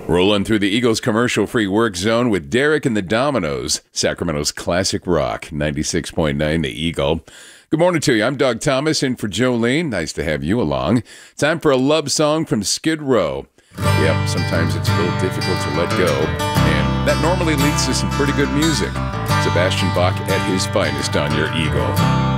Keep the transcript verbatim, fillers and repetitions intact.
Rolling through the Eagles commercial-free work zone with Derek and the Dominoes, Sacramento's classic rock, ninety-six point nine The Eagle. Good morning to you. I'm Doug Thomas in for Jolene. Nice to have you along. Time for a love song from Skid Row. Yep, sometimes it's a little difficult to let go, and that normally leads to some pretty good music. Sebastian Bach at his finest on your Eagle.